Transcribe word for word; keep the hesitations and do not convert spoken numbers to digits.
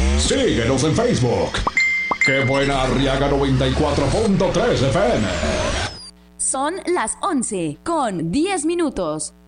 Síguenos en Facebook. ¡Qué buena Arriaga noventa y cuatro punto tres F M! Son las once con diez minutos.